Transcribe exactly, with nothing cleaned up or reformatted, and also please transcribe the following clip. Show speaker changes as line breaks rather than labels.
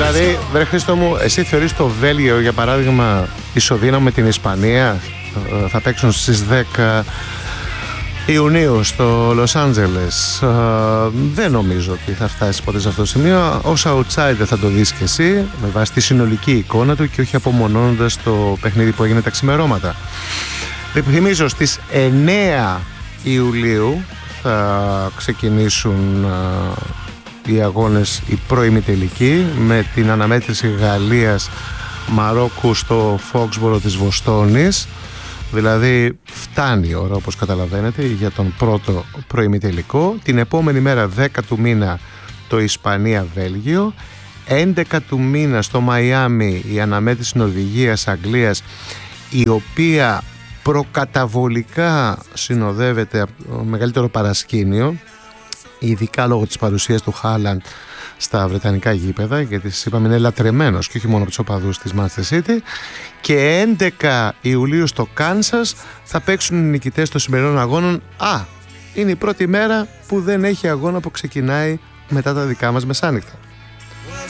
Δηλαδή, βρε Χρήστο μου, εσύ θεωρείς το Βέλγιο, για παράδειγμα, ισοδύναμο με την Ισπανία? Θα παίξουν στις δέκα Ιουνίου στο Λος Άντζελες. Δεν νομίζω ότι θα φτάσει ποτέ σε αυτό το σημείο. Ως outsider θα το δεις και εσύ, με βάση τη συνολική εικόνα του και όχι απομονώνοντας το παιχνίδι που έγινε τα ξημερώματα. Θυμίζω στις εννέα Ιουλίου θα ξεκινήσουν οι αγώνες, οι προημιτελικοί, με την αναμέτρηση Γαλλίας Μαρόκου στο Φόξμπορο της Βοστόνης. Δηλαδή φτάνει η ώρα, όπως καταλαβαίνετε, για τον πρώτο προημιτελικό. Την επόμενη μέρα, δέκα του μήνα, το Ισπανία-Βέλγιο. έντεκα του μήνα στο Μαϊάμι η αναμέτρηση Νορβηγίας-Αγγλίας, η οποία προκαταβολικά συνοδεύεται από το μεγαλύτερο παρασκήνιο, ειδικά λόγω της παρουσίας του Χάλαντ στα βρετανικά γήπεδα, γιατί σας είπαμε είναι λατρεμένος και όχι μόνο από τους οπαδούς της Manchester City. Και έντεκα Ιουλίου στο Κάνσας θα παίξουν οι νικητές των σημερινών αγώνων. Α, είναι η πρώτη μέρα που δεν έχει αγώνα που ξεκινάει μετά τα δικά μας μεσάνυχτα.